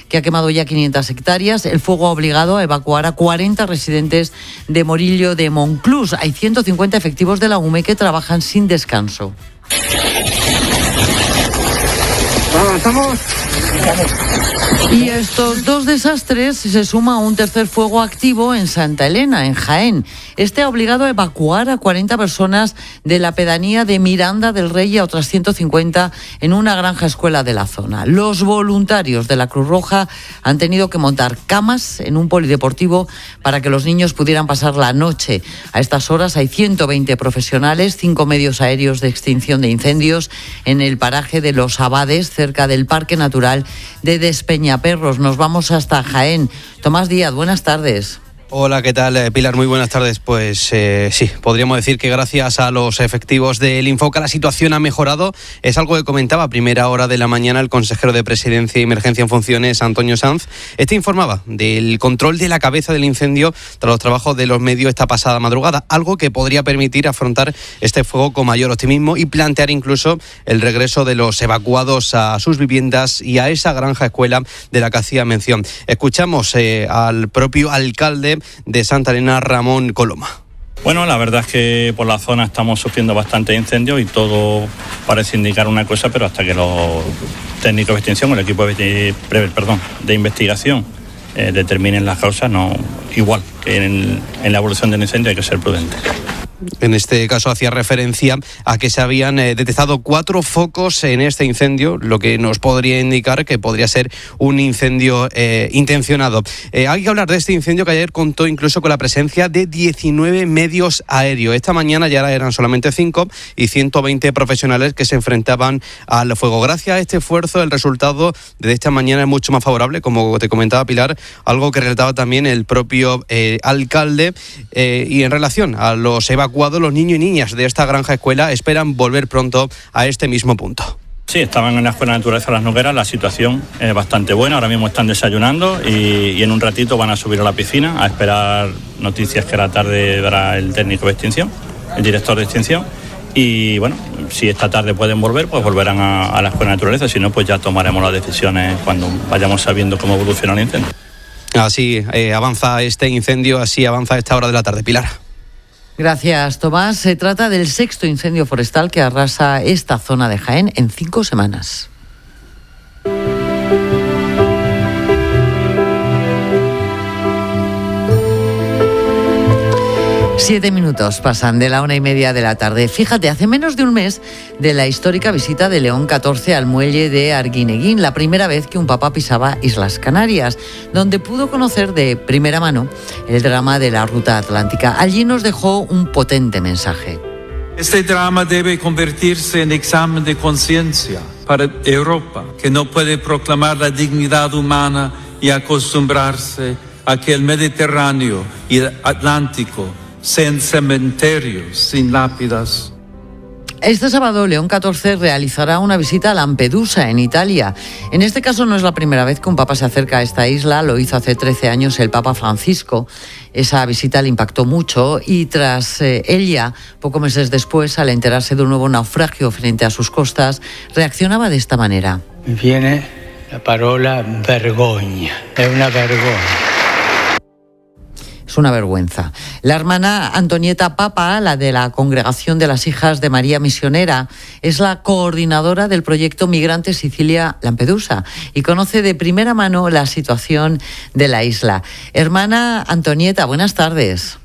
que ha quemado ya 500 hectáreas. El fuego ha obligado a evacuar a 40 residentes de Morillo de Monclús. Hay 150 efectivos de la UME que trabajan sin descanso. Y a estos dos desastres se suma un tercer fuego activo en Santa Elena, en Jaén. Este ha obligado a evacuar a 40 personas de la pedanía de Miranda del Rey y a otras 150 en una granja escuela de la zona. Los voluntarios de la Cruz Roja han tenido que montar camas en un polideportivo para que los niños pudieran pasar la noche. A estas horas hay 120 profesionales, 5 medios aéreos de extinción de incendios en el paraje de Los Abades, cerca del Parque Natural de Despeñaperros. Nos vamos hasta Jaén. Tomás Díaz, buenas tardes. Hola, ¿qué tal, Pilar? Muy buenas tardes. Pues sí, podríamos decir que gracias a los efectivos del Infoca la situación ha mejorado. Es algo que comentaba a primera hora de la mañana el consejero de Presidencia y Emergencia en Funciones, Antonio Sanz. Este informaba del control de la cabeza del incendio tras los trabajos de los medios esta pasada madrugada, algo que podría permitir afrontar este fuego con mayor optimismo y plantear incluso el regreso de los evacuados a sus viviendas y a esa granja escuela de la que hacía mención. Escuchamos al propio alcalde de Santa Elena, Ramón Coloma. Bueno, la verdad es que por la zona estamos sufriendo bastante incendios y todo parece indicar una cosa, pero hasta que los técnicos de extinción, el equipo de investigación determinen las causas, no, igual que en la evolución del incendio hay que ser prudentes. En este caso hacía referencia a que se habían detectado 4 focos en este incendio, lo que nos podría indicar que podría ser un incendio intencionado. Hay que hablar de este incendio que ayer contó incluso con la presencia de 19 medios aéreos. Esta mañana ya eran solamente 5 y 120 profesionales que se enfrentaban al fuego. Gracias a este esfuerzo, el resultado de esta mañana es mucho más favorable, como te comentaba Pilar, algo que relataba también el propio alcalde. Y en relación a los evacuados, los niños y niñas de esta granja escuela esperan volver pronto a este mismo punto. Sí, estaban en la Escuela de Naturaleza Las Nogueras, la situación es bastante buena, ahora mismo están desayunando y en un ratito van a subir a la piscina a esperar noticias que a la tarde dará el técnico de extinción, el director de extinción, y bueno, si esta tarde pueden volver, pues volverán a la Escuela de Naturaleza, si no, pues ya tomaremos las decisiones cuando vayamos sabiendo cómo evoluciona el incendio. Así avanza este incendio, así avanza a esta hora de la tarde. Pilar. Gracias, Tomás. Se trata del 6º incendio forestal que arrasa esta zona de Jaén en 5 semanas. 7 minutos pasan de la 1:30 de la tarde. Fíjate, hace menos de un mes de la histórica visita de León XIV al muelle de Arguineguín, la primera vez que un papa pisaba Islas Canarias, donde pudo conocer de primera mano el drama de la ruta atlántica. Allí nos dejó un potente mensaje. Este drama debe convertirse en examen de conciencia para Europa, que no puede proclamar la dignidad humana y acostumbrarse a que el Mediterráneo y el Atlántico sean cementerios sin lápidas. Este sábado, León XIV realizará una visita a Lampedusa, en Italia. En este caso no es la primera vez que un papa se acerca a esta isla, lo hizo hace 13 años el Papa Francisco. Esa visita le impactó mucho y tras ella, pocos meses después, al enterarse de un nuevo naufragio frente a sus costas, reaccionaba de esta manera. Mi viene la parola vergogna, es una vergogna. Es una vergüenza. La hermana Antonieta Papa, la de la Congregación de las Hijas de María Misionera, es la coordinadora del proyecto Migrante Sicilia-Lampedusa y conoce de primera mano la situación de la isla. Hermana Antonieta, buenas tardes.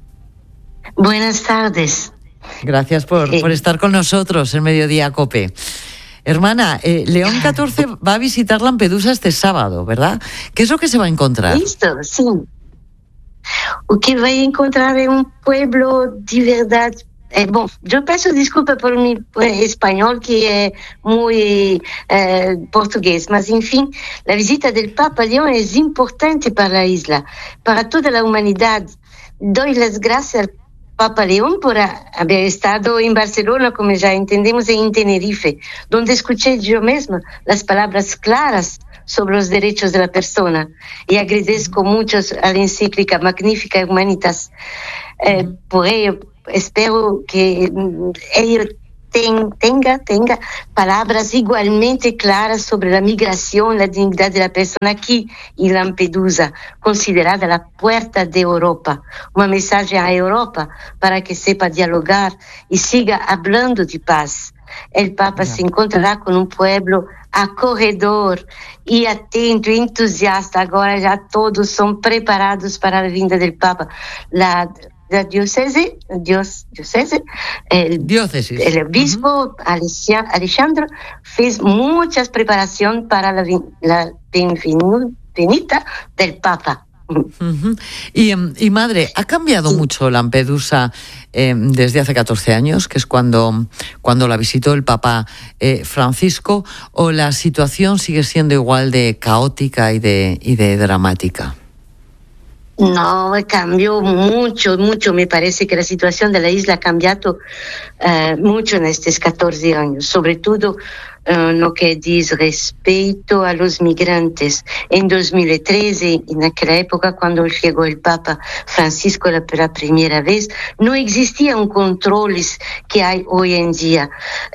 Buenas tardes. Gracias por estar con nosotros en Mediodía COPE. Hermana, León XIV va a visitar Lampedusa este sábado, ¿verdad? ¿Qué es lo que se va a encontrar? Listo, sí. O que vai encontrar é um pueblo de verdade. Bom, eu peço desculpa por meu espanhol, que é muito português, mas enfim, a visita do Papa Leão é importante para a isla, para toda a humanidade. Dou as graças ao Papa Leão por haver estado em Barcelona, como já entendemos, e em Tenerife, onde escutei eu mesma as palavras claras sobre os direitos da pessoa, e agradeço muito a encíclica Magnificat Humanitas. Por ello, espero que ele tenga palabras igualmente claras sobre la migración, la dignidad de la persona aquí en Lampedusa, considerada la puerta de Europa. Una mensaje a Europa para que sepa dialogar y siga hablando de paz. El Papa se encontrará con un pueblo acolhedor e atento e entusiasta. Agora já todos são preparados para a vinda do Papa. La diócesis, el obispo Alejandro fez muchas preparaciones para la venida del Papa. Y madre, ¿ha cambiado mucho Lampedusa desde hace 14 años, que es cuando la visitó el Papa Francisco, o la situación sigue siendo igual de caótica y de dramática? No, cambió mucho. Me parece que la situación de la isla ha cambiado mucho en estos 14 años, sobre todo no que dice respeto a los migrantes. En 2013, en aquella época cuando llegó el Papa Francisco la primera vez, no existían controles que hay hoy en día.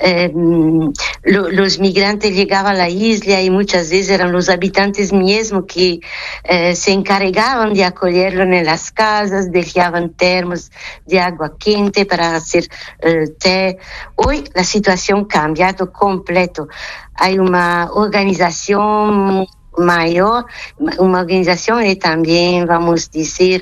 Los migrantes llegaban a la isla y muchas veces eran los habitantes mismos que se encargaban de acogerlo en las casas, dejaban termos de agua quente para hacer té. Hoy la situación ha cambiado completo. Hay una organización mayor, una organización y también, vamos a decir,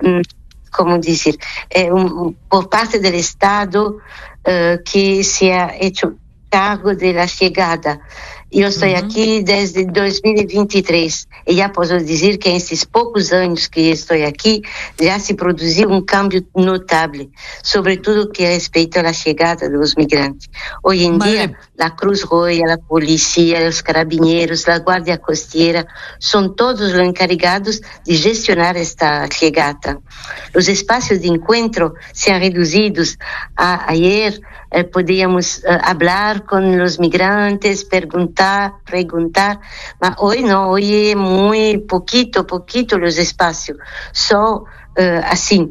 por parte del Estado que se ha hecho cargo de la llegada. Eu estou aqui desde 2023 e já posso dizer que nesses poucos anos que estou aqui já se produziu cambio notável, sobretudo que respeita a chegada dos migrantes. Hoje em dia, a Cruz Roja, a polícia, os carabineiros, a Guardia Costeira são todos os encarregados de gestionar esta chegada. Os espaços de encontro se han reduzidos. Ayer podíamos hablar com os migrantes, perguntar, mas hoje não, hoje é muito poquito os espaços, só assim,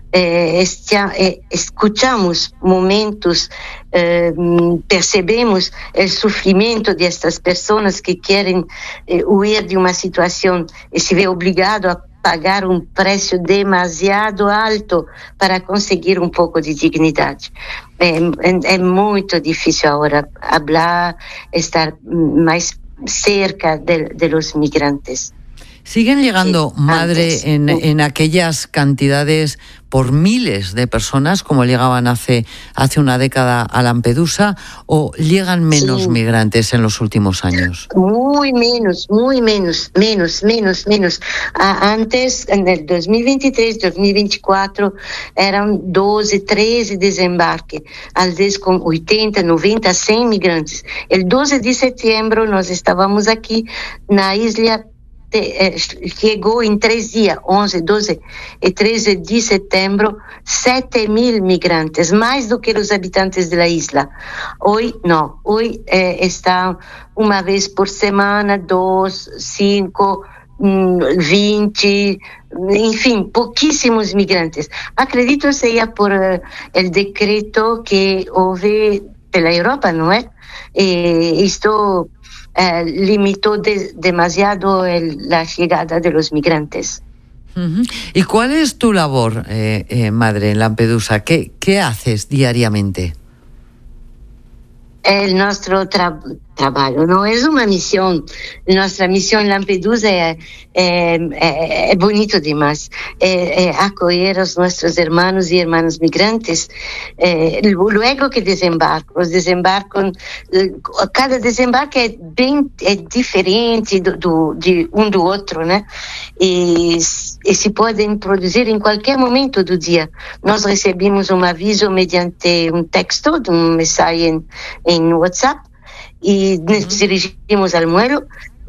escuchamos momentos, percebemos o sofrimento destas pessoas que querem huir de uma situação e se vê obrigado a pagar preço demasiado alto para conseguir pouco de dignidade. É muito difícil agora falar, estar mais cerca de los migrantes. ¿Siguen llegando, sí, madre, en aquellas cantidades por miles de personas como llegaban hace una década a Lampedusa, o llegan menos migrantes en los últimos años? Muy menos. Antes, en el 2023, 2024, eran 12, 13 desembarques, às vezes con 80, 90, 100 migrantes. El 12 de septiembre nós estávamos aquí na isla. Chegou em 3 dias, 11, 12 e 13 de setembro, 7.000 migrantes, mais do que os habitantes da isla. Hoje não, hoje está uma vez por semana, 2, 5, 20, enfim, pouquíssimos migrantes. Acredito que seja por o decreto que houve pela Europa, não é? Isto limitó demasiado la llegada de los migrantes. ¿Y cuál es tu labor, madre, en Lampedusa? ¿Qué haces diariamente? Nuestro trabajo no es una misión. Nuestra misión en Lampedusa es bonito demás. Acoger a nuestros hermanos y hermanas migrantes. Luego que desembarcan, cada desembarque es diferente de un do otro, ¿no? Y se pueden producir en cualquier momento del día. Nos recibimos un aviso mediante un texto, un mensaje en WhatsApp, y nos dirigimos al vuelo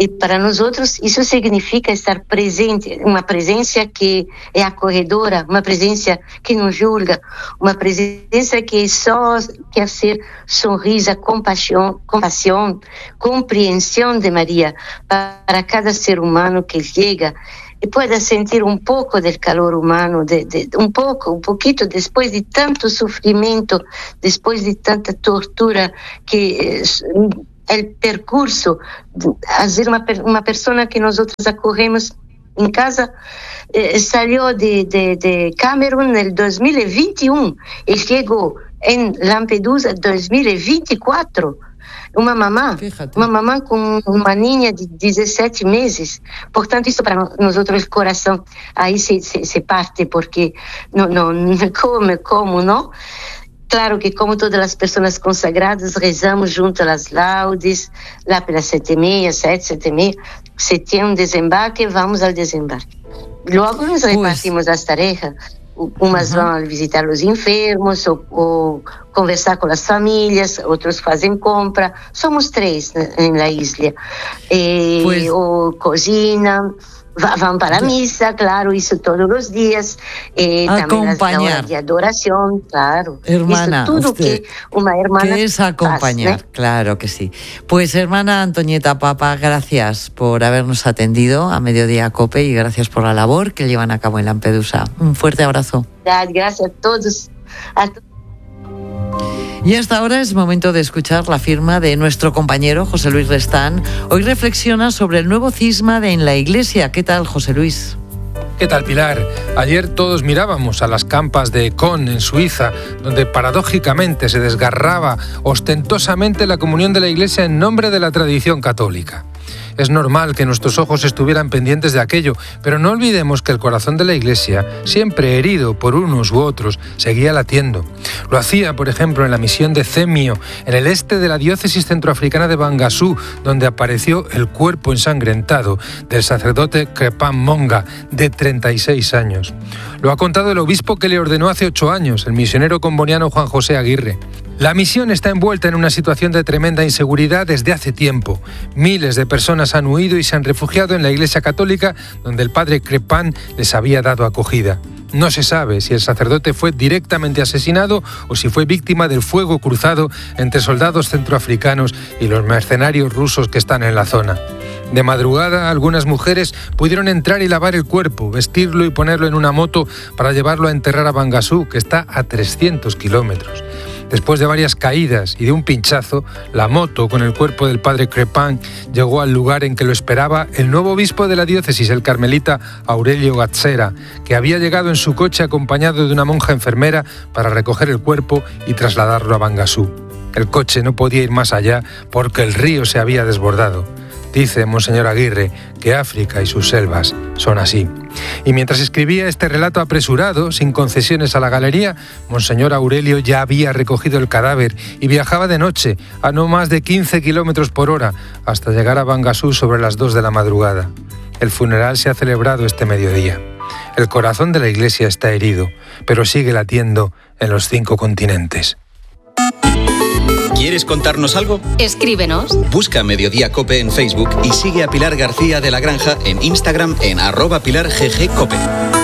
E para nós outros isso significa estar presente, uma presença que é acolhedora, uma presença que não julga, uma presença que só quer ser sorriso, compaixão, compreensão de Maria para cada ser humano que chega e pueda sentir um pouco do calor humano, um pouquinho, depois de tanto sofrimento, depois de tanta tortura, que o percurso, às vezes uma pessoa que nós outros acolhemos em casa, saiu de Camerún em 2021 e chegou em Lampedusa em 2024. Uma mamã com uma ninha de 17 meses. Portanto, isso para nós outros, o coração aí se parte, porque não como não. Claro que, como todas as pessoas consagradas, rezamos junto às laudes, lá pelas 7h30, se tem um desembarque, vamos ao desembarque. Logo nos repartimos as tarefas. Umas vão visitar os enfermos ou conversar com as famílias, outros fazem compra. Somos 3 na ilha. Ou cozinham, vão para a missa, claro, isso todos os dias. Também na hora de adoração, claro. Hermana, isso tudo que uma hermana que es acompañar, faz, ¿no? Claro que sí. Pues hermana Antonieta Papa, gracias por habernos atendido a Mediodía Cope y gracias por la labor que llevan a cabo en Lampedusa. Un fuerte abrazo. Gracias a todos. Y hasta ahora es momento de escuchar la firma de nuestro compañero José Luis Restán. Hoy reflexiona sobre el nuevo cisma en la Iglesia. ¿Qué tal, José Luis? ¿Qué tal, Pilar? Ayer todos mirábamos a las campas de Con, en Suiza, donde paradójicamente se desgarraba ostentosamente la comunión de la Iglesia en nombre de la tradición católica. Es normal que nuestros ojos estuvieran pendientes de aquello, pero no olvidemos que el corazón de la Iglesia, siempre herido por unos u otros, seguía latiendo. Lo hacía, por ejemplo, en la misión de Cemio, en el este de la diócesis centroafricana de Bangassou, donde apareció el cuerpo ensangrentado del sacerdote Crepin Monga, de 36 años. Lo ha contado el obispo que le ordenó hace 8 años, el misionero comboniano Juan José Aguirre. La misión está envuelta en una situación de tremenda inseguridad desde hace tiempo. Miles de personas han huido y se han refugiado en la Iglesia Católica, donde el padre Crepin les había dado acogida. No se sabe si el sacerdote fue directamente asesinado o si fue víctima del fuego cruzado entre soldados centroafricanos y los mercenarios rusos que están en la zona. De madrugada, algunas mujeres pudieron entrar y lavar el cuerpo, vestirlo y ponerlo en una moto para llevarlo a enterrar a Bangassou, que está a 300 kilómetros. Después de varias caídas y de un pinchazo, la moto con el cuerpo del padre Crepin llegó al lugar en que lo esperaba el nuevo obispo de la diócesis, el carmelita Aurelio Gazzera, que había llegado en su coche acompañado de una monja enfermera para recoger el cuerpo y trasladarlo a Bangassou. El coche no podía ir más allá porque el río se había desbordado. Dice Monseñor Aguirre que África y sus selvas son así. Y mientras escribía este relato apresurado, sin concesiones a la galería, Monseñor Aurelio ya había recogido el cadáver y viajaba de noche a no más de 15 kilómetros por hora hasta llegar a Bangassou sobre las 2 de la madrugada. El funeral se ha celebrado este mediodía. El corazón de la Iglesia está herido, pero sigue latiendo en los 5 continentes. ¿Quieres contarnos algo? Escríbenos. Busca Mediodía Cope en Facebook y sigue a Pilar García de la Granja en Instagram en @PilarGGCope.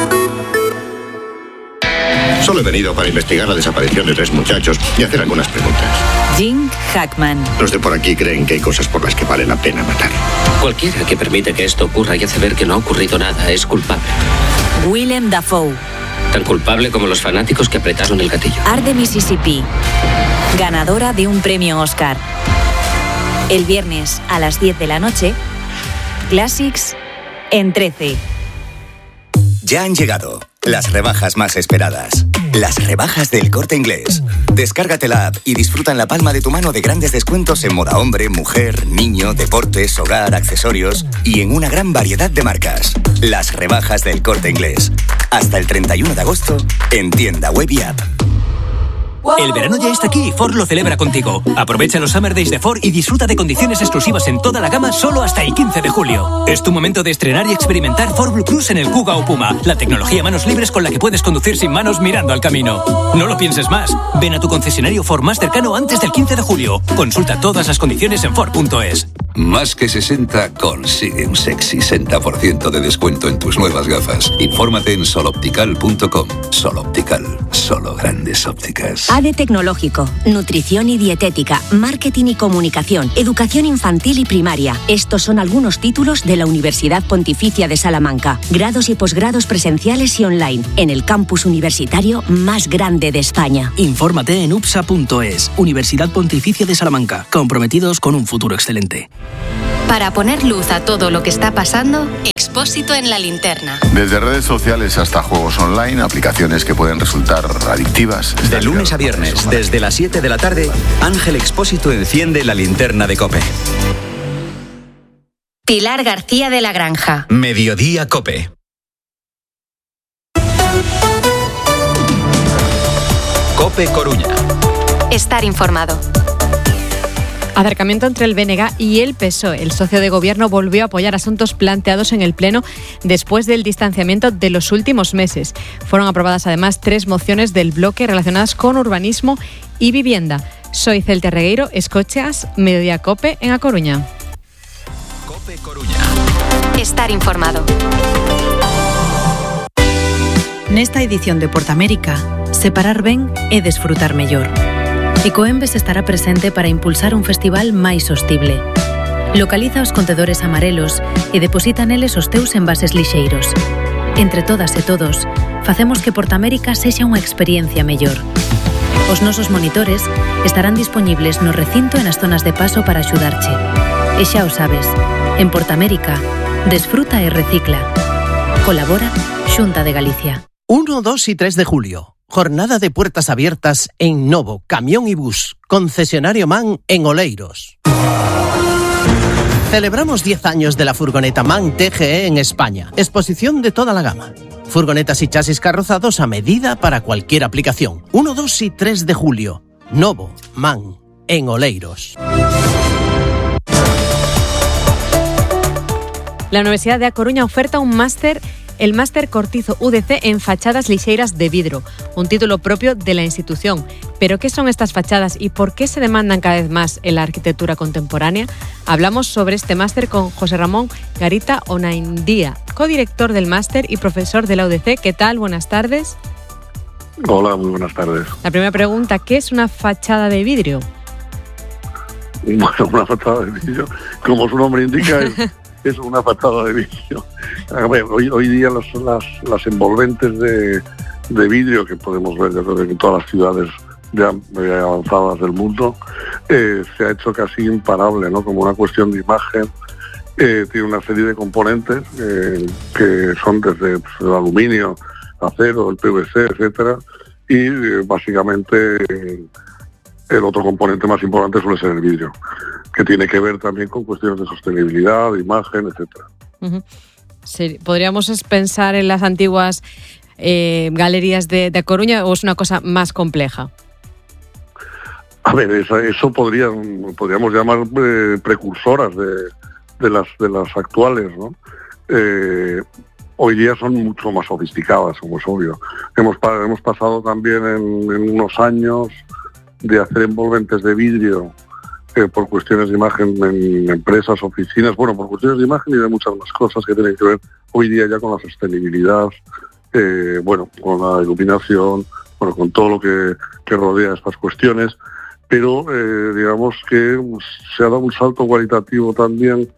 Solo he venido para investigar la desaparición de 3 muchachos y hacer algunas preguntas. Jim Hackman. Los de por aquí creen que hay cosas por las que vale la pena matar. Cualquiera que permite que esto ocurra y hace ver que no ha ocurrido nada es culpable. Willem Dafoe. Tan culpable como los fanáticos que apretaron el gatillo. Art de Mississippi. Ganadora de un premio Oscar. El viernes a las 10 de la noche, Classics en 13. Ya han llegado las rebajas más esperadas. Las rebajas del Corte Inglés. Descárgate la app y disfruta en la palma de tu mano de grandes descuentos en moda hombre, mujer, niño, deportes, hogar, accesorios y en una gran variedad de marcas. Las rebajas del Corte Inglés. Hasta el 31 de agosto en tienda web y app. El verano ya está aquí y Ford lo celebra contigo. Aprovecha los Summer Days de Ford y disfruta de condiciones exclusivas en toda la gama solo hasta el 15 de julio. Es tu momento de estrenar y experimentar Ford Blue Cruise en el Kuga o Puma, la tecnología manos libres con la que puedes conducir sin manos mirando al camino. No lo pienses más. Ven a tu concesionario Ford más cercano antes del 15 de julio. Consulta todas las condiciones en Ford.es. Más que 60 consigue un sexy 60% de descuento en tus nuevas gafas. Infórmate en soloptical.com. Soloptical, solo grandes ópticas. ADE Tecnológico, Nutrición y Dietética, Marketing y Comunicación, Educación Infantil y Primaria. Estos son algunos títulos de la Universidad Pontificia de Salamanca. Grados y posgrados presenciales y online, en el campus universitario más grande de España. Infórmate en upsa.es. Universidad Pontificia de Salamanca, comprometidos con un futuro excelente. Para poner luz a todo lo que está pasando, Expósito en la linterna. Desde redes sociales hasta juegos online, aplicaciones que pueden resultar adictivas. De lunes a viernes, desde las 7 de la tarde, Ángel Expósito enciende la linterna de COPE. Pilar García de la Granja. Mediodía COPE. COPE Coruña. Estar informado. Acercamiento entre el BNG y el PSOE. El socio de gobierno volvió a apoyar asuntos planteados en el Pleno después del distanciamiento de los últimos meses. Fueron aprobadas además 3 mociones del bloque relacionadas con urbanismo y vivienda. Soy Celte Regueiro, escocheas Mediodía COPE en A Coruña. COPE Coruña. Estar informado. Nesta edición de Portamérica, separar ben e desfrutar mellor. Ecoembes estará presente para impulsar un festival máis sostible. Localiza os contedores amarelos e deposita neles os teus envases lixeiros. Entre todas e todos, facemos que Portamérica sexa unha experiencia mellor. Os nosos monitores estarán dispoñibles no recinto e nas zonas de paso para axudarche. E xa o sabes, en Portamérica, desfruta e recicla. Colabora Xunta de Galicia. 1, 2 y 3 de julio. Jornada de puertas abiertas en Novo, Camión y Bus, concesionario MAN en Oleiros. Celebramos 10 años de la furgoneta MAN TGE en España. Exposición de toda la gama. Furgonetas y chasis carrozados a medida para cualquier aplicación. 1, 2 y 3 de julio. Novo, MAN en Oleiros. La Universidad de A Coruña oferta un máster, el Máster Cortizo UDC en fachadas lixeiras de vidro, un título propio de la institución. ¿Pero qué son estas fachadas y por qué se demandan cada vez más en la arquitectura contemporánea? Hablamos sobre este máster con José Ramón Garita Onaindía, codirector del máster y profesor de la UDC. ¿Qué tal? Buenas tardes. Hola, muy buenas tardes. La primera pregunta, ¿qué es una fachada de vidrio? Bueno, una fachada de vidrio, como su nombre indica, es una fachada de vidrio. A ver, hoy día las envolventes de vidrio que podemos ver, yo creo que en todas las ciudades ya avanzadas del mundo, se ha hecho casi imparable, ¿no? Como una cuestión de imagen. Tiene una serie de componentes que son desde el aluminio, acero, el PVC, etcétera, y básicamente el otro componente más importante suele ser el vidrio, que tiene que ver también con cuestiones de sostenibilidad, de imagen, etcétera. Uh-huh. Sí, ¿podríamos pensar en las antiguas galerías de Coruña o es una cosa más compleja? A ver, eso podríamos llamar precursoras de las actuales, ¿no? Hoy día son mucho más sofisticadas, como es obvio. Hemos pasado también en unos años de hacer envolventes de vidrio por cuestiones de imagen en empresas, oficinas, bueno, por cuestiones de imagen y de muchas más cosas que tienen que ver hoy día ya con la sostenibilidad, bueno, con la iluminación, bueno, con todo lo que rodea estas cuestiones, pero digamos que se ha dado un salto cualitativo también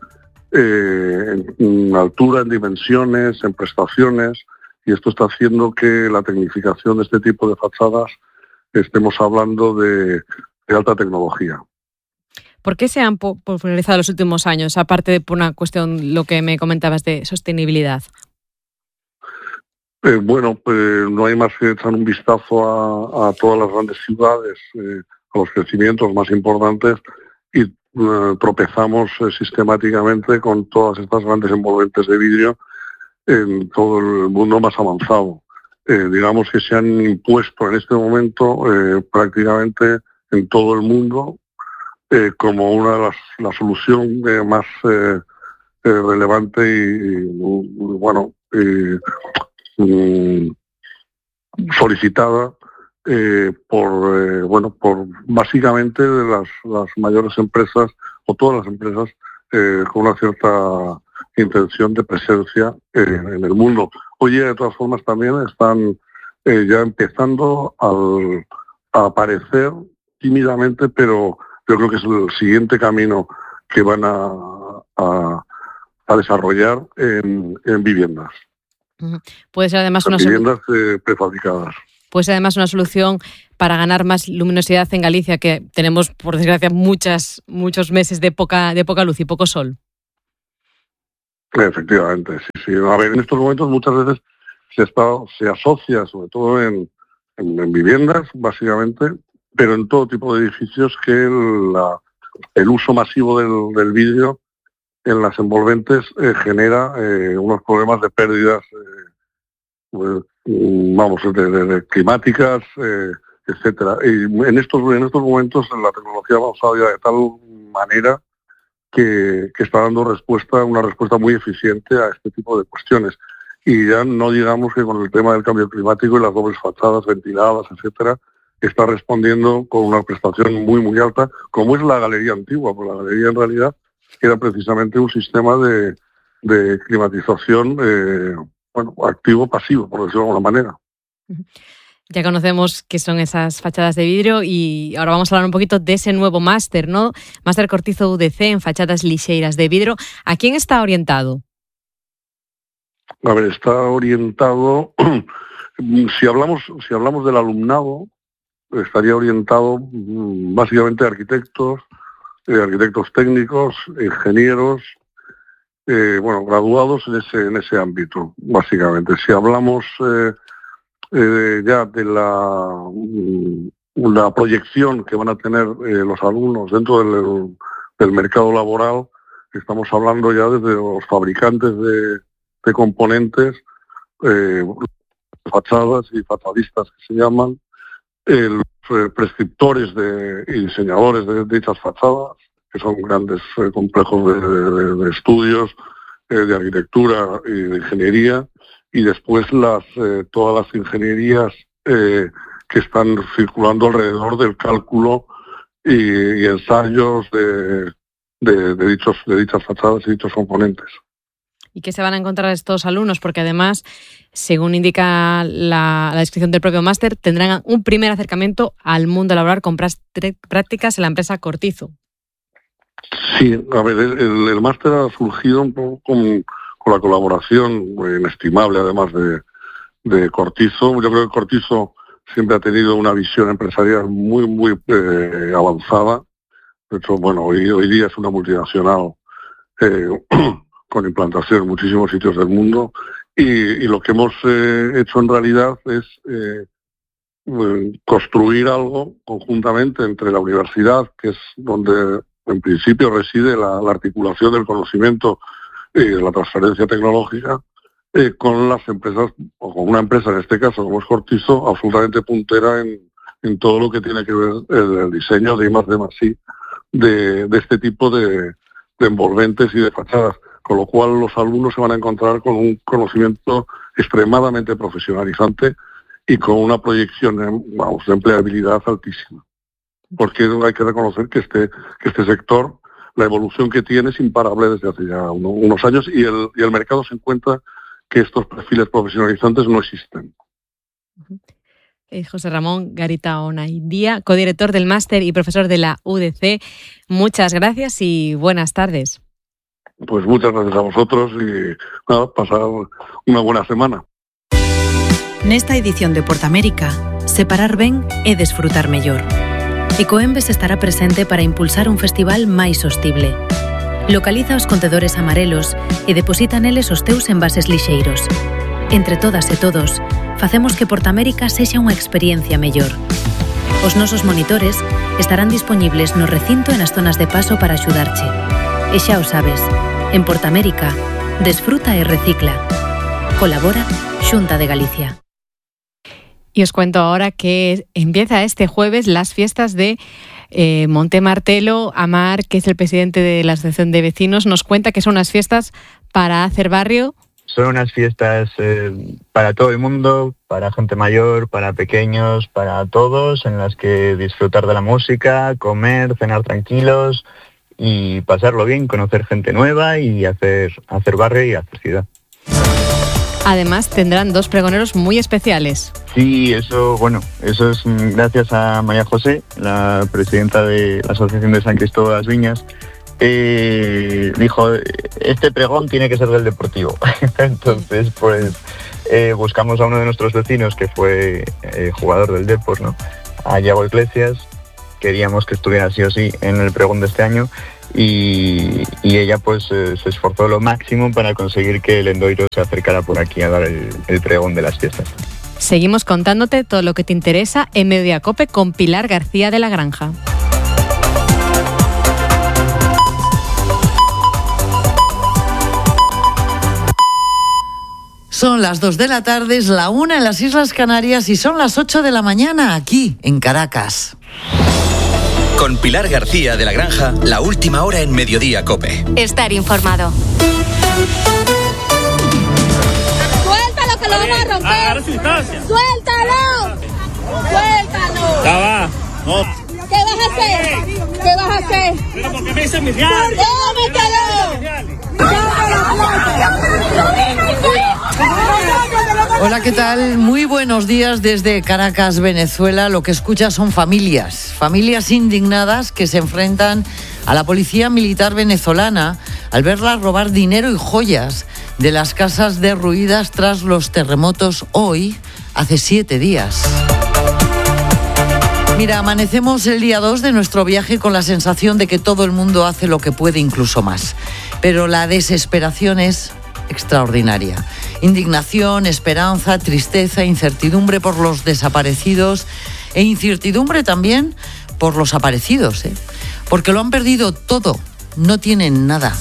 en altura, en dimensiones, en prestaciones, y esto está haciendo que la tecnificación de este tipo de fachadas estemos hablando de alta tecnología. ¿Por qué se han popularizado en los últimos años, aparte de por una cuestión, lo que me comentabas, de sostenibilidad? Bueno, no hay más que echar un vistazo a todas las grandes ciudades, a los crecimientos más importantes, y tropezamos sistemáticamente con todas estas grandes envolventes de vidrio en todo el mundo más avanzado. Digamos que se han impuesto en este momento prácticamente en todo el mundo como una de la solución más relevante y bueno, solicitada por básicamente las mayores empresas o todas las empresas con una cierta intención de presencia en el mundo. Hoy de todas formas también están ya empezando a aparecer tímidamente, pero yo creo que es el siguiente camino que van a desarrollar en viviendas. Puede ser además viviendas prefabricadas. Puede ser además una solución para ganar más luminosidad en Galicia, que tenemos, por desgracia, muchos meses de poca luz y poco sol. Efectivamente, sí. A ver, en estos momentos muchas veces se asocia, sobre todo en viviendas, básicamente, pero en todo tipo de edificios, que el uso masivo del vidrio en las envolventes genera unos problemas de pérdidas, de climáticas, etcétera. Y en estos momentos la tecnología ha avanzado ya de tal manera que está dando una respuesta muy eficiente a este tipo de cuestiones. Y ya no digamos que con el tema del cambio climático y las dobles fachadas ventiladas, etcétera, está respondiendo con una prestación muy, muy alta, como es la galería antigua, porque la galería en realidad era precisamente un sistema de climatización activo-pasivo, por decirlo de alguna manera. Ya conocemos qué son esas fachadas de vidrio y ahora vamos a hablar un poquito de ese nuevo máster, ¿no? Máster Cortizo UDC en fachadas lixeiras de vidrio. ¿A quién está orientado? A ver, está orientado, si hablamos del alumnado, estaría orientado básicamente a arquitectos técnicos, ingenieros, graduados en ese ámbito, básicamente. Si hablamos ya de la proyección que van a tener los alumnos dentro del mercado laboral, estamos hablando ya desde los fabricantes de componentes, fachadas y fachadistas que se llaman, los prescriptores y diseñadores de dichas fachadas, que son grandes complejos de estudios de arquitectura y de ingeniería, y después todas las ingenierías que están circulando alrededor del cálculo y ensayos de dichas fachadas y dichos componentes. ¿Y qué se van a encontrar estos alumnos? Porque además, según indica la descripción del propio máster, tendrán un primer acercamiento al mundo laboral con prácticas en la empresa Cortizo. Sí, a ver, el máster ha surgido un poco con la colaboración inestimable, además de Cortizo. Yo creo que Cortizo siempre ha tenido una visión empresarial muy, muy avanzada. De hecho, hoy día es una multinacional con implantación en muchísimos sitios del mundo, y lo que hemos hecho en realidad es construir algo conjuntamente entre la universidad, que es donde en principio reside la articulación del conocimiento y de la transferencia tecnológica, con las empresas, o con una empresa en este caso como es Cortizo, absolutamente puntera en todo lo que tiene que ver el diseño de I+D+I de este tipo de envolventes y de fachadas, con lo cual los alumnos se van a encontrar con un conocimiento extremadamente profesionalizante y con una proyección de empleabilidad altísima. Porque hay que reconocer que este sector, la evolución que tiene es imparable desde hace ya unos años, y el mercado se encuentra que estos perfiles profesionalizantes no existen. José Ramón Garita Onaidía, codirector del máster y profesor de la UDC. Muchas gracias y buenas tardes. Pues muchas gracias a vosotros y pasar una buena semana. Nesta edición de Portamérica, separar ben e desfrutar mellor. Ecoembes estará presente para impulsar un festival máis sostible. Localiza os contedores amarelos e deposita neles os teus envases lixeiros. Entre todas e todos, facemos que Portamérica sexa unha experiencia mellor. Os nosos monitores estarán dispoñibles no recinto e nas zonas de paso para axudarche. E xa o sabes, en Portamérica, desfruta e recicla. Colabora Xunta de Galicia. Y os cuento ahora que empieza este jueves las fiestas de Montemartelo. Amar, que es el presidente de la Asociación de Vecinos, nos cuenta que son unas fiestas para hacer barrio. Son unas fiestas para todo el mundo, para gente mayor, para pequeños, para todos, en las que disfrutar de la música, comer, cenar tranquilos y pasarlo bien, conocer gente nueva y hacer barrio y hacer ciudad. Además, tendrán 2 pregoneros muy especiales. Sí, eso es gracias a María José, la presidenta de la Asociación de San Cristóbal de las Viñas. Dijo, este pregón tiene que ser del Deportivo. Entonces, pues buscamos a uno de nuestros vecinos que fue jugador del Depor, ¿no? A Yago Iglesias. Queríamos que estuviera sí o sí en el pregón de este año y ella pues se esforzó lo máximo para conseguir que el Endoiro se acercara por aquí a dar el pregón de las fiestas. Seguimos contándote todo lo que te interesa en Mediodía COPE con Pilar García de la Granja. Son las 2 de la tarde, es la 1 en las Islas Canarias y son las 8 de la mañana aquí, en Caracas. Con Pilar García de la Granja, la última hora en Mediodía COPE. Estar informado. ¡Suéltalo que lo vamos a romper! ¡Agarra su distancia! ¡Suéltalo! ¡Suéltalo! Ya va. No. ¿Qué vas a hacer? ¿Qué vas a hacer? Pero porque me dicen mis reales. Hola, ¿qué tal? Muy buenos días desde Caracas, Venezuela. Lo que escuchas son familias indignadas que se enfrentan a la policía militar venezolana al verla robar dinero y joyas de las casas derruidas tras los terremotos hoy, hace 7 días. Mira, amanecemos el día 2 de nuestro viaje con la sensación de que todo el mundo hace lo que puede, incluso más. Pero la desesperación es extraordinaria. Indignación, esperanza, tristeza, incertidumbre por los desaparecidos e incertidumbre también por los aparecidos, porque lo han perdido todo, no tienen nada.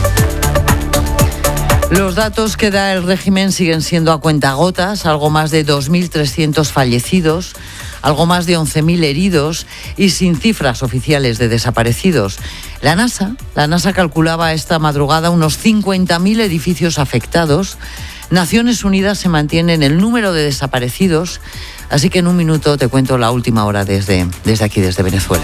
Los datos que da el régimen siguen siendo a cuentagotas, algo más de 2.300 fallecidos, algo más de 11.000 heridos y sin cifras oficiales de desaparecidos. La NASA calculaba esta madrugada unos 50.000 edificios afectados. Naciones Unidas se mantiene en el número de desaparecidos, así que en un minuto te cuento la última hora desde aquí, desde Venezuela.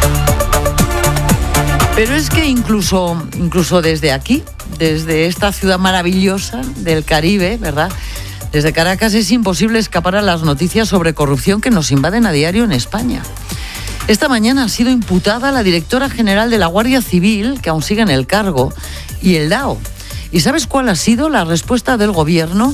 Pero es que incluso desde aquí, desde esta ciudad maravillosa del Caribe, ¿verdad?, desde Caracas es imposible escapar a las noticias sobre corrupción que nos invaden a diario en España. Esta mañana ha sido imputada la directora general de la Guardia Civil, que aún sigue en el cargo, y el DAO. ¿Y sabes cuál ha sido la respuesta del gobierno?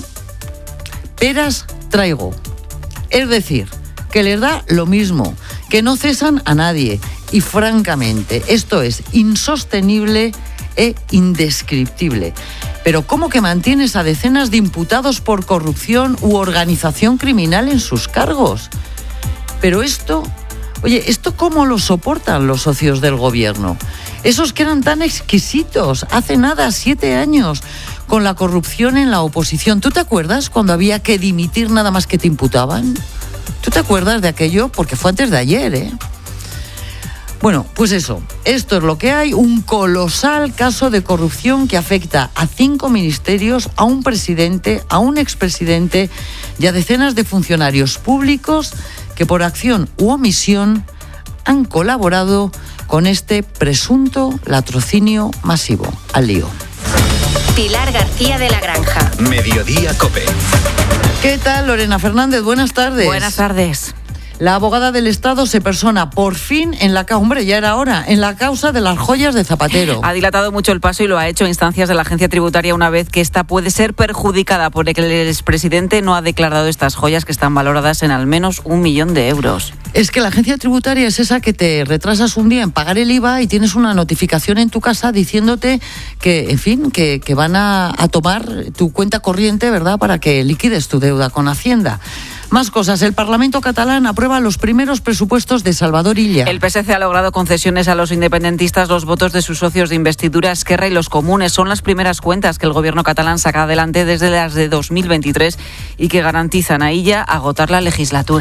Peras traigo. Es decir, que les da lo mismo, que no cesan a nadie. Y francamente, esto es insostenible e indescriptible. Pero ¿cómo que mantienes a decenas de imputados por corrupción u organización criminal en sus cargos? Pero ¿esto cómo lo soportan los socios del gobierno? Esos que eran tan exquisitos hace nada, 7 años, con la corrupción en la oposición. ¿Tú te acuerdas cuando había que dimitir nada más que te imputaban? ¿Tú te acuerdas de aquello? Porque fue antes de ayer, ¿eh? Bueno, pues eso, esto es lo que hay, un colosal caso de corrupción que afecta a 5 ministerios, a un presidente, a un expresidente y a decenas de funcionarios públicos que por acción u omisión han colaborado con este presunto latrocinio masivo. Al lío. Pilar García de la Granja. Mediodía COPE. ¿Qué tal, Lorena Fernández? Buenas tardes. Buenas tardes. La abogada del Estado se persona por fin en la causa de las joyas de Zapatero. Ha dilatado mucho el paso y lo ha hecho a instancias de la agencia tributaria una vez que esta puede ser perjudicada porque el expresidente no ha declarado estas joyas que están valoradas en al menos 1 millón de euros. Es que la agencia tributaria es esa que te retrasas un día en pagar el IVA y tienes una notificación en tu casa diciéndote que, en fin, que van a tomar tu cuenta corriente, ¿verdad?, para que liquides tu deuda con Hacienda. Más cosas. El Parlamento catalán aprueba los primeros presupuestos de Salvador Illa. El PSC ha logrado concesiones a los independentistas. Los votos de sus socios de investidura, Esquerra y los comunes, son las primeras cuentas que el gobierno catalán saca adelante desde las de 2023 y que garantizan a Illa agotar la legislatura.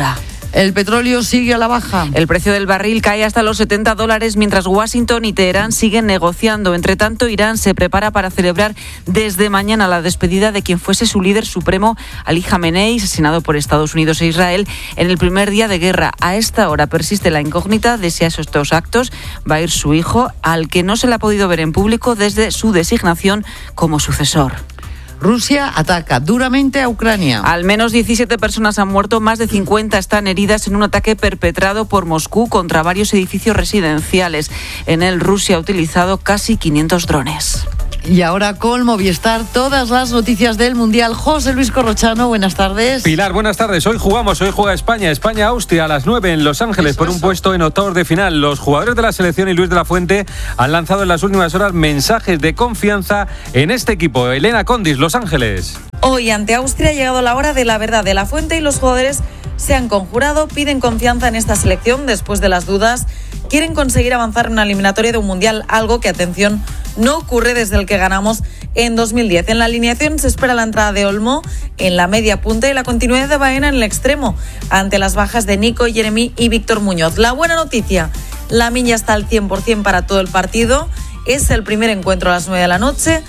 El petróleo sigue a la baja. El precio del barril cae hasta los $70, mientras Washington y Teherán siguen negociando. Entre tanto, Irán se prepara para celebrar desde mañana la despedida de quien fuese su líder supremo, Ali Jamenei, asesinado por Estados Unidos e Israel en el primer día de guerra. A esta hora persiste la incógnita de si a estos actos va a ir su hijo, al que no se le ha podido ver en público desde su designación como sucesor. Rusia ataca duramente a Ucrania. Al menos 17 personas han muerto, más de 50 están heridas en un ataque perpetrado por Moscú contra varios edificios residenciales. En él, Rusia ha utilizado casi 500 drones. Y ahora con Movistar, todas las noticias del Mundial. José Luis Corrochano, buenas tardes. Pilar, buenas tardes. Hoy juega España. España-Austria a las 9 en Los Ángeles por un puesto en octavos de final. Los jugadores de la selección y Luis de la Fuente han lanzado en las últimas horas mensajes de confianza en este equipo. Elena Condis, Los Ángeles. Hoy ante Austria ha llegado la hora de la verdad. De la Fuente y los jugadores se han conjurado, piden confianza en esta selección después de las dudas. Quieren conseguir avanzar en una eliminatoria de un Mundial, algo que, atención, no ocurre desde el que ganamos en 2010. En la alineación se espera la entrada de Olmo en la media punta y la continuidad de Baena en el extremo, ante las bajas de Nico, Jeremy y Víctor Muñoz. La buena noticia, Lamine ya está al 100% para todo el partido. Es el primer encuentro a las 9 de la noche.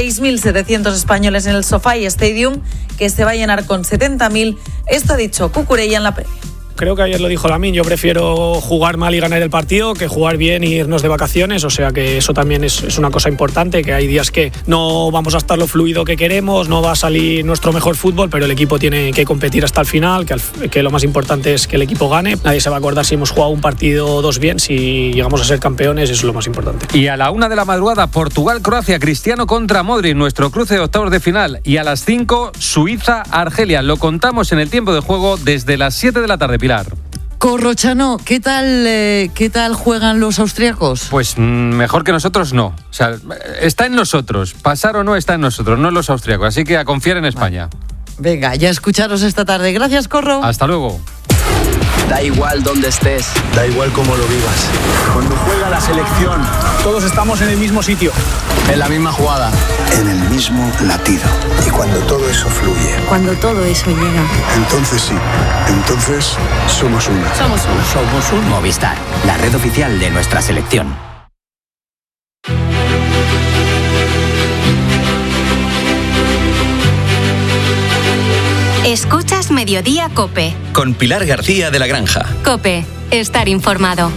6.700 españoles en el SoFi Stadium, que se va a llenar con 70.000. Esto ha dicho Cucurella en la previa. Creo que ayer lo dijo Lamine, yo prefiero jugar mal y ganar el partido que jugar bien y irnos de vacaciones, o sea que eso también es una cosa importante, que hay días que no vamos a estar lo fluido que queremos, no va a salir nuestro mejor fútbol, pero el equipo tiene que competir hasta el final, que lo más importante es que el equipo gane. Nadie se va a acordar si hemos jugado un partido o dos bien, si llegamos a ser campeones, eso es lo más importante. Y a la 1 de la madrugada, Portugal-Croacia, Cristiano contra Modric, nuestro cruce de octavos de final. Y a las 5, Suiza-Argelia. Lo contamos en el tiempo de juego desde las 7 de la tarde, Pilar. Corrochano, ¿qué tal juegan los austriacos? Pues mejor que nosotros no. O sea, está en nosotros. Pasar o no está en nosotros, no en los austriacos. Así que a confiar en España. Venga, ya escucharos esta tarde. Gracias, Corro. Hasta luego. Da igual dónde estés, da igual cómo lo vivas. Cuando juega la selección, todos estamos en el mismo sitio, en la misma jugada, en el mismo latido. Y cuando todo eso fluye, cuando todo eso llega, entonces sí, entonces somos una. Somos un Movistar, la red oficial de nuestra selección. Escuchas Mediodía COPE. Con Pilar García de la Granja. COPE, estar informado.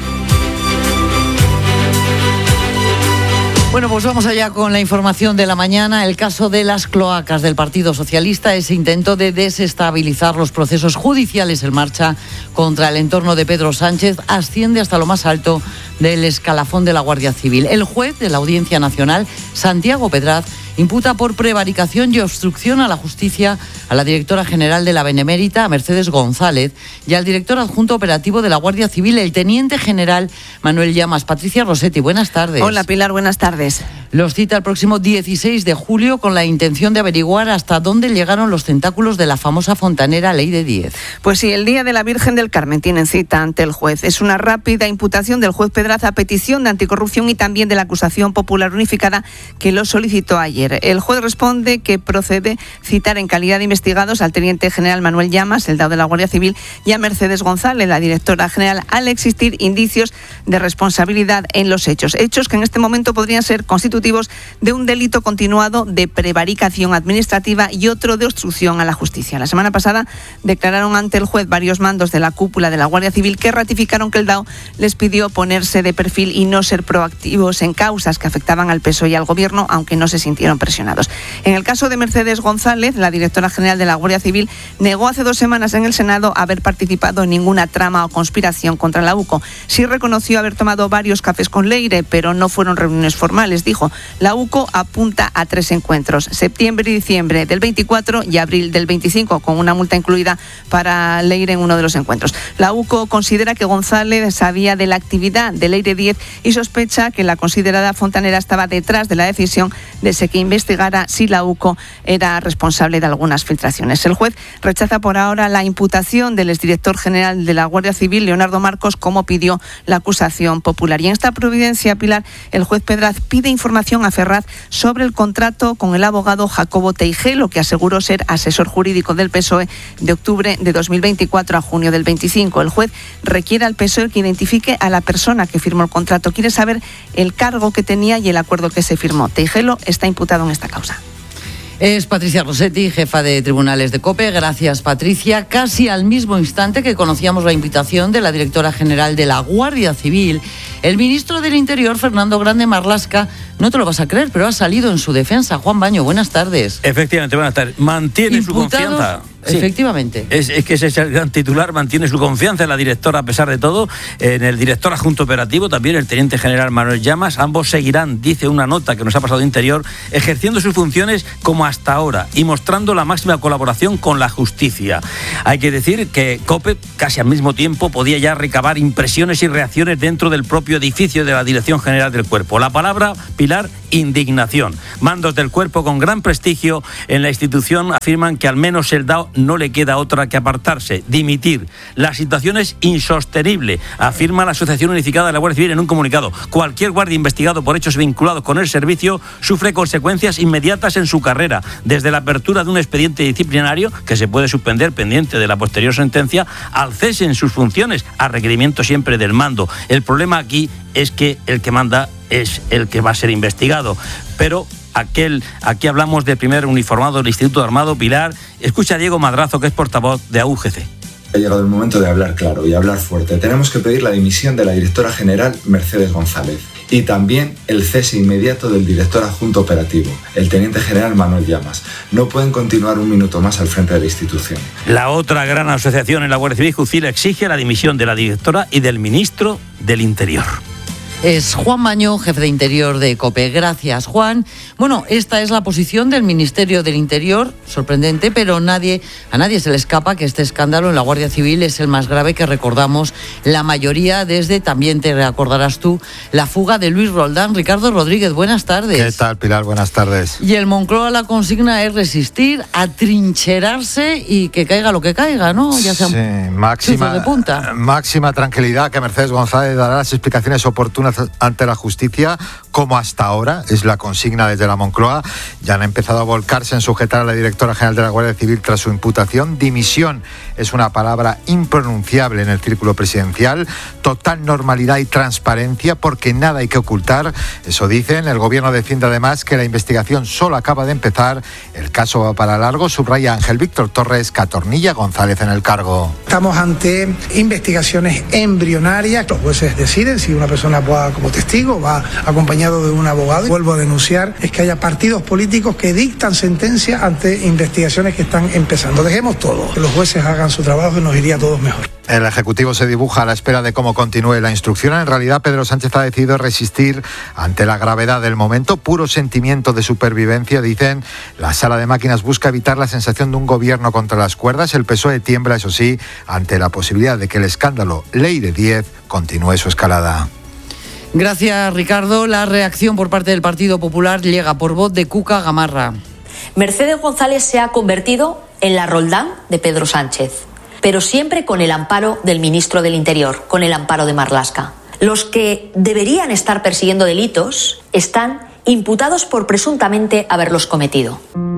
Bueno, pues vamos allá con la información de la mañana. El caso de las cloacas del Partido Socialista, ese intento de desestabilizar los procesos judiciales en marcha contra el entorno de Pedro Sánchez, asciende hasta lo más alto del escalafón de la Guardia Civil. El juez de la Audiencia Nacional, Santiago Pedraz, imputa por prevaricación y obstrucción a la justicia a la directora general de la Benemérita, Mercedes González, y al director adjunto operativo de la Guardia Civil, el teniente general Manuel Llamas. Patricia Rossetti, buenas tardes. Hola, Pilar, buenas tardes. Los cita el próximo 16 de julio con la intención de averiguar hasta dónde llegaron los tentáculos de la famosa fontanera Ley de 10. Pues sí, el día de la Virgen del Carmen tienen cita ante el juez. Es una rápida imputación del juez Pedraz a petición de anticorrupción y también de la acusación popular unificada que lo solicitó ayer. El juez responde que procede citar en calidad de investigados al teniente general Manuel Llamas, el dao de la Guardia Civil, y a Mercedes González, la directora general, al existir indicios de responsabilidad en los hechos. Hechos que en este momento podrían ser constitutivos de un delito continuado de prevaricación administrativa y otro de obstrucción a la justicia. La semana pasada declararon ante el juez varios mandos de la cúpula de la Guardia Civil que ratificaron que el DAO les pidió ponerse de perfil y no ser proactivos en causas que afectaban al PSOE y al Gobierno, aunque no se sintieron presionados. En el caso de Mercedes González, la directora general de la Guardia Civil negó hace 2 semanas en el Senado haber participado en ninguna trama o conspiración contra la UCO. Sí reconoció haber tomado varios cafés con Leire, pero no fueron reuniones formales, dijo. La UCO apunta a 3 encuentros, septiembre y diciembre del 24 y abril del 25, con una multa incluida para Leire en uno de los encuentros. La UCO considera que González sabía de la actividad de Leire 10 y sospecha que la considerada fontanera estaba detrás de la decisión de que investigara si la UCO era responsable de algunas filtraciones. El juez rechaza por ahora la imputación del exdirector general de la Guardia Civil, Leonardo Marcos, como pidió la acusación popular. Y en esta providencia, Pilar, el juez Pedraz pide información investigación a Ferraz sobre el contrato con el abogado Jacobo Teijelo, que aseguró ser asesor jurídico del PSOE de octubre de 2024 a junio del 25. El juez requiere al PSOE que identifique a la persona que firmó el contrato. Quiere saber el cargo que tenía y el acuerdo que se firmó. Teijelo está imputado en esta causa. Es Patricia Rossetti, jefa de tribunales de COPE. Gracias, Patricia. Casi al mismo instante que conocíamos la invitación de la directora general de la Guardia Civil, el ministro del Interior, Fernando Grande Marlaska, no te lo vas a creer, pero ha salido en su defensa. Juan Baño, buenas tardes. Efectivamente, buenas tardes. Mantiene Imputados, su confianza. Sí. Efectivamente. Es que ese es el gran titular, mantiene su confianza en la directora a pesar de todo, en el director adjunto operativo, también el teniente general Manuel Llamas. Ambos seguirán, dice una nota que nos ha pasado de Interior, ejerciendo sus funciones como hasta ahora y mostrando la máxima colaboración con la justicia. Hay que decir que COPE, casi al mismo tiempo, podía ya recabar impresiones y reacciones dentro del propio edificio de la Dirección General del Cuerpo. La palabra, Pilar, indignación. Mandos del Cuerpo con gran prestigio en la institución afirman que al menos el DAO no le queda otra que apartarse, dimitir. La situación es insostenible, afirma la Asociación Unificada de la Guardia Civil en un comunicado. Cualquier guardia investigado por hechos vinculados con el servicio sufre consecuencias inmediatas en su carrera, desde la apertura de un expediente disciplinario que se puede suspender pendiente de la posterior sentencia, al cese en sus funciones, a requerimiento siempre del mando. El problema aquí es que el que manda es el que va a ser investigado, pero aquí hablamos del primer uniformado del Instituto Armado. Pilar, escucha a Diego Madrazo, que es portavoz de AUGC. Ha llegado el momento de hablar claro y hablar fuerte. Tenemos que pedir la dimisión de la directora general Mercedes González y también el cese inmediato del director adjunto operativo, el teniente general Manuel Llamas. No pueden continuar un minuto más al frente de la institución. La otra gran asociación en la Guardia Civil, Jucil, exige la dimisión de la directora y del ministro del Interior. Es Juan Baño, jefe de Interior de COPE. Gracias, Juan. Bueno, esta es la posición del Ministerio del Interior, sorprendente, pero a nadie se le escapa que este escándalo en la Guardia Civil es el más grave que recordamos la mayoría desde, también te recordarás tú, la fuga de Luis Roldán. Ricardo Rodríguez, buenas tardes. ¿Qué tal, Pilar? Buenas tardes. Y el Moncloa, la consigna es resistir, atrincherarse y que caiga lo que caiga, ¿no? Ya sea máxima de punta. Máxima tranquilidad, que Mercedes González dará las explicaciones oportunas ante la justicia, como hasta ahora es la consigna desde la Moncloa. Ya han empezado a volcarse en sujetar a la directora general de la Guardia Civil tras su imputación. Dimisión es una palabra impronunciable en el círculo presidencial. Total normalidad y transparencia, porque nada hay que ocultar. Eso dicen. El gobierno defiende además que la investigación solo acaba de empezar. El caso va para largo, subraya Ángel Víctor Torres, que atornilla González en el cargo. Estamos ante investigaciones embrionarias. Los jueces deciden si una persona va como testigo, va acompañado de un abogado. Vuelvo a denunciar es que haya partidos políticos que dictan sentencia ante investigaciones que están empezando. Dejemos todo, que los jueces hagan su trabajo y nos iría a todos mejor. El Ejecutivo se dibuja a la espera de cómo continúe la instrucción. En realidad, Pedro Sánchez ha decidido resistir ante la gravedad del momento. Puro sentimiento de supervivencia, dicen. La Sala de Máquinas busca evitar la sensación de un gobierno contra las cuerdas. El PSOE tiembla, eso sí, ante la posibilidad de que el escándalo Ley de 10 continúe su escalada. Gracias, Ricardo. La reacción por parte del Partido Popular llega por voz de Cuca Gamarra. Mercedes González se ha convertido en la Roldán de Pedro Sánchez, pero siempre con el amparo del ministro del Interior, con el amparo de Marlaska. Los que deberían estar persiguiendo delitos están imputados por presuntamente haberlos cometido.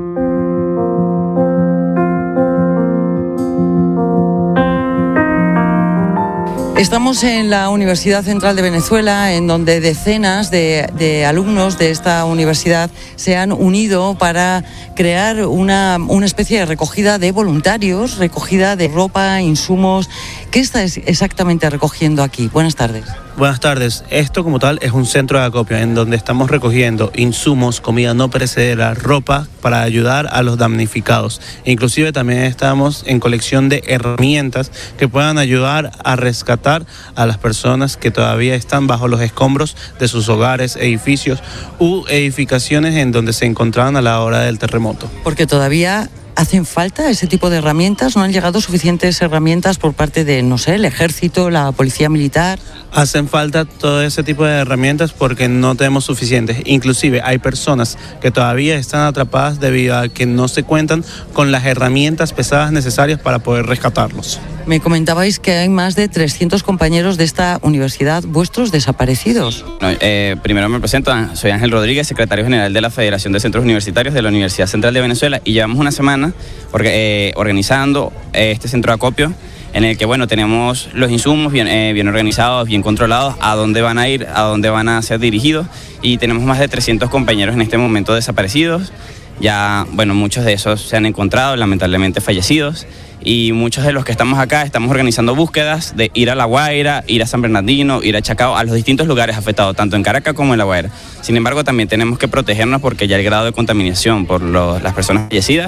Estamos en la Universidad Central de Venezuela, en donde decenas de alumnos de esta universidad se han unido para crear una especie de recogida de voluntarios, recogida de ropa, insumos. ¿Qué estáis exactamente recogiendo aquí? Buenas tardes. Buenas tardes. Esto como tal es un centro de acopio en donde estamos recogiendo insumos, comida no perecedera, ropa para ayudar a los damnificados. Inclusive también estamos en colección de herramientas que puedan ayudar a rescatar a las personas que todavía están bajo los escombros de sus hogares, edificios u edificaciones en donde se encontraban a la hora del terremoto. Porque todavía ¿hacen falta ese tipo de herramientas? ¿No han llegado suficientes herramientas por parte de, no sé, el ejército, la policía militar? Hacen falta todo ese tipo de herramientas porque no tenemos suficientes. Inclusive hay personas que todavía están atrapadas debido a que no se cuentan con las herramientas pesadas necesarias para poder rescatarlos. Me comentabais que hay más de 300 compañeros de esta universidad vuestros desaparecidos. Primero me presento, soy Ángel Rodríguez, secretario general de la Federación de Centros Universitarios de la Universidad Central de Venezuela, y llevamos una semana organizando este centro de acopio en el que, bueno, tenemos los insumos bien organizados, bien controlados, a dónde van a ir, a dónde van a ser dirigidos, y tenemos más de 300 compañeros en este momento desaparecidos. Ya, bueno, muchos de esos se han encontrado, lamentablemente fallecidos, y muchos de los que estamos acá estamos organizando búsquedas de ir a La Guaira, ir a San Bernardino, ir a Chacao, a los distintos lugares afectados, tanto en Caracas como en La Guaira. Sin embargo, también tenemos que protegernos porque ya el grado de contaminación por las personas fallecidas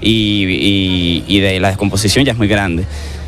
y de la descomposición ya es muy grande.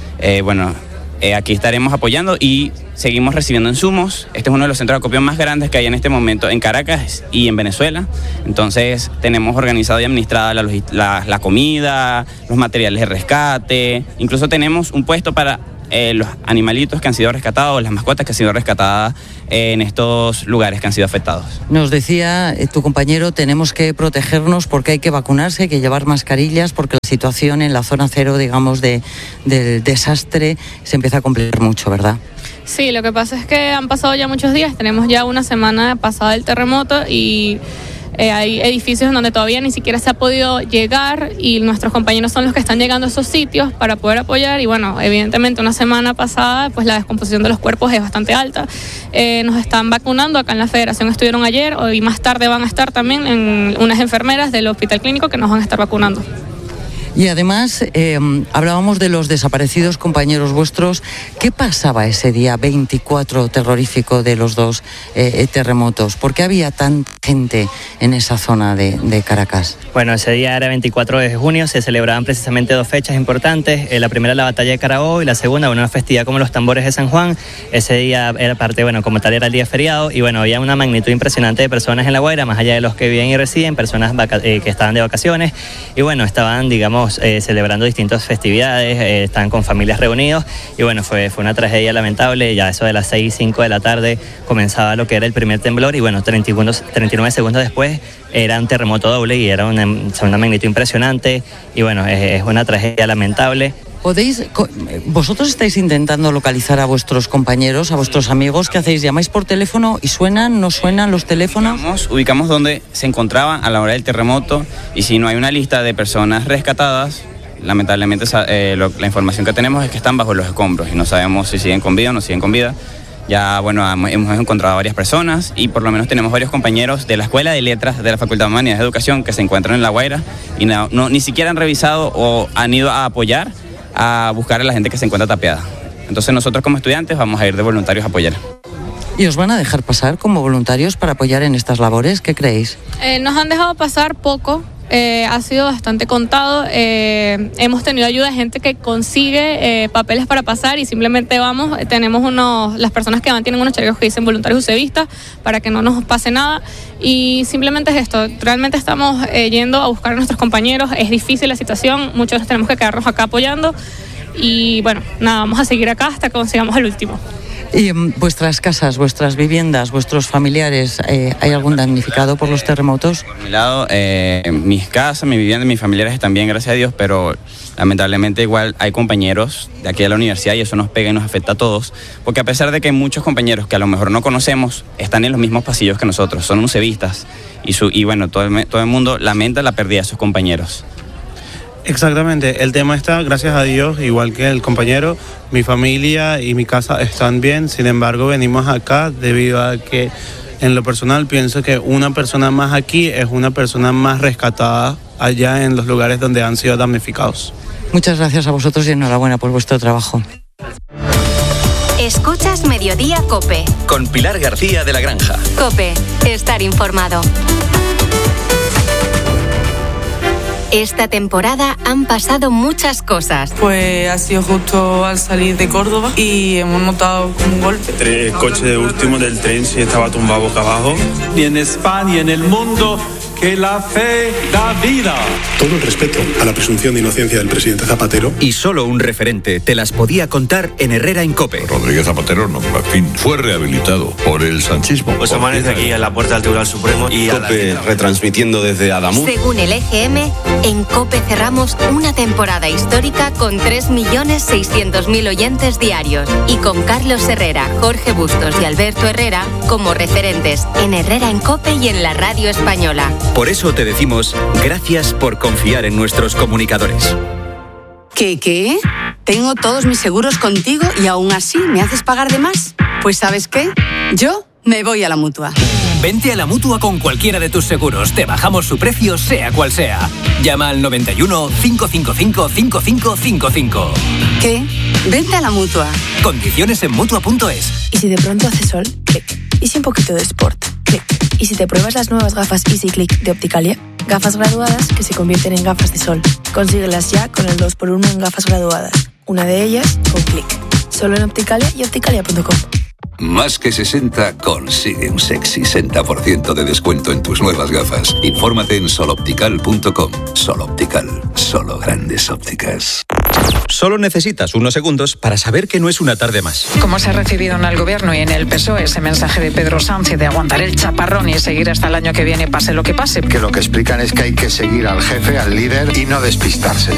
Aquí estaremos apoyando y seguimos recibiendo insumos. Este es uno de los centros de acopio más grandes que hay en este momento en Caracas y en Venezuela. Entonces tenemos organizado y administrada la comida, los materiales de rescate. Incluso tenemos un puesto para los animalitos que han sido rescatados, las mascotas que han sido rescatadas en estos lugares que han sido afectados. Nos decía tu compañero, tenemos que protegernos porque hay que vacunarse, hay que llevar mascarillas, porque la situación en la zona cero, digamos, del desastre se empieza a complicar mucho, ¿verdad? Sí, lo que pasa es que han pasado ya muchos días, tenemos ya una semana pasada el terremoto y hay edificios donde todavía ni siquiera se ha podido llegar y nuestros compañeros son los que están llegando a esos sitios para poder apoyar y bueno, evidentemente una semana pasada pues la descomposición de los cuerpos es bastante alta. Nos están vacunando, acá en la Federación estuvieron ayer, hoy más tarde van a estar también en unas enfermeras del Hospital Clínico que nos van a estar vacunando. Y además, hablábamos de los desaparecidos compañeros vuestros. ¿Qué pasaba ese día 24 terrorífico de los dos terremotos? ¿Por qué había tanta gente en esa zona de Caracas? Bueno, ese día era 24 de junio, se celebraban precisamente dos fechas importantes. La primera, la batalla de Carabobo, y la segunda, una festividad como los tambores de San Juan. Ese día era parte, como tal era el día feriado, y había una magnitud impresionante de personas en La Guaira, más allá de los que viven y residen, personas que estaban de vacaciones, y estaban, celebrando distintas festividades, estaban con familias reunidos, y fue una tragedia lamentable. Ya eso de las 6:05 de la tarde comenzaba lo que era el primer temblor, y 39 segundos después era un terremoto doble, y era una magnitud impresionante, y es una tragedia lamentable. ¿Vosotros estáis intentando localizar a vuestros compañeros, a vuestros amigos? ¿Qué hacéis? ¿Llamáis por teléfono y suenan, no suenan los teléfonos? Ubicamos dónde se encontraban a la hora del terremoto, y si no hay una lista de personas rescatadas, lamentablemente la información que tenemos es que están bajo los escombros y no sabemos si siguen con vida o no siguen con vida. Ya, hemos encontrado a varias personas y por lo menos tenemos varios compañeros de la Escuela de Letras de la Facultad de Humanidades de Educación que se encuentran en La Guaira y ni siquiera han revisado o han ido a apoyar, a buscar a la gente que se encuentra tapiada. Entonces nosotros como estudiantes vamos a ir de voluntarios a apoyar. ¿Y os van a dejar pasar como voluntarios para apoyar en estas labores? ¿Qué creéis? Nos han dejado pasar poco. Ha sido bastante contado. Hemos tenido ayuda de gente que consigue papeles para pasar y simplemente vamos. Tenemos las personas que van tienen unos chalecos que dicen voluntarios usevistas para que no nos pase nada y simplemente es esto. Realmente estamos yendo a buscar a nuestros compañeros. Es difícil la situación, muchos tenemos que quedarnos acá apoyando y vamos a seguir acá hasta que consigamos el último. ¿Y vuestras casas, vuestras viviendas, vuestros familiares, hay algún damnificado por los terremotos? Por mi lado, mis casas, mi vivienda, mis familiares están bien, gracias a Dios, pero lamentablemente igual hay compañeros de aquí de la universidad y eso nos pega y nos afecta a todos, porque a pesar de que hay muchos compañeros que a lo mejor no conocemos, están en los mismos pasillos que nosotros, son usevistas y todo el mundo lamenta la pérdida de sus compañeros. Exactamente, el tema está, gracias a Dios, igual que el compañero, mi familia y mi casa están bien, sin embargo venimos acá debido a que en lo personal pienso que una persona más aquí es una persona más rescatada allá en los lugares donde han sido damnificados. Muchas gracias a vosotros y enhorabuena por vuestro trabajo. Escuchas Mediodía COPE. Con Pilar García de la Granja. COPE, estar informado. Esta temporada han pasado muchas cosas. Pues ha sido justo al salir de Córdoba y hemos notado como un golpe. El coche de último del tren sí estaba tumbado boca abajo. Ni en España, ni en el mundo que la fe da vida. Todo el respeto a la presunción de inocencia del presidente Zapatero. Y solo un referente te las podía contar en Herrera en COPE. Rodríguez Zapatero, no, en fin, fue rehabilitado por el sanchismo. Pues amanece aquí en la puerta del Tribunal Supremo y COPE retransmitiendo desde Adamuz. Según el EGM, en COPE cerramos una temporada histórica con 3.600.000 oyentes diarios y con Carlos Herrera, Jorge Bustos y Alberto Herrera como referentes en Herrera en COPE y en la radio española. Por eso te decimos gracias por confiar en nuestros comunicadores. ¿Qué? Tengo todos mis seguros contigo y aún así me haces pagar de más. Pues ¿sabes qué? Yo me voy a la Mutua. Vente a la Mutua con cualquiera de tus seguros. Te bajamos su precio, sea cual sea. Llama al 91 555 5555. ¿Qué? Vente a la Mutua. Condiciones en Mutua.es. ¿Y si de pronto hace sol? Clic. ¿Y si un poquito de sport? Clic. ¿Y si te pruebas las nuevas gafas Easy Click de Opticalia? Gafas graduadas que se convierten en gafas de sol. Consíguelas ya con el 2x1 en gafas graduadas. Una de ellas con Clic. Solo en Opticalia y opticalia.com. Más que 60 consigue un sexy 60% de descuento en tus nuevas gafas. Infórmate en soloptical.com. Soloptical, solo grandes ópticas. Solo necesitas unos segundos para saber que no es una tarde más. ¿Cómo se ha recibido en el Gobierno y en el PSOE ese mensaje de Pedro Sánchez de aguantar el chaparrón y seguir hasta el año que viene, pase lo que pase? Que lo que explican es que hay que seguir al jefe, al líder y no despistarse.